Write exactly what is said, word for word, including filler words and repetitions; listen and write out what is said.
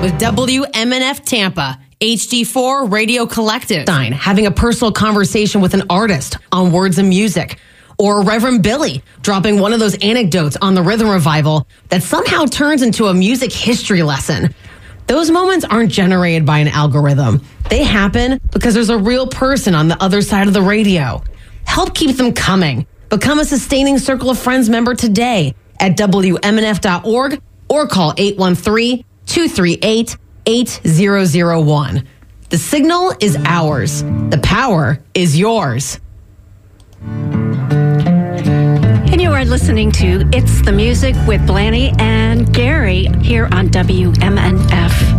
with W M N F Tampa, H D four Radio Collective, having a personal conversation with an artist on Words and Music, or Reverend Billy dropping one of those anecdotes on the Rhythm Revival that somehow turns into a music history lesson. Those moments aren't generated by an algorithm. They happen because there's a real person on the other side of the radio. Help keep them coming. Become a Sustaining Circle of Friends member today at W M N F dot org or call eight one three, two three eight, eight zero zero one. The signal is ours. The power is yours. And you are listening to It's the Music with Blaney and Gary here on W M N F.